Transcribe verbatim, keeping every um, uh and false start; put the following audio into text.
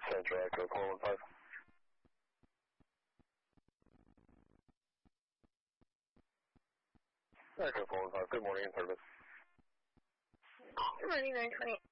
Central Echo four one five. Echo four one five, good morning in service. Good morning, nine twenty.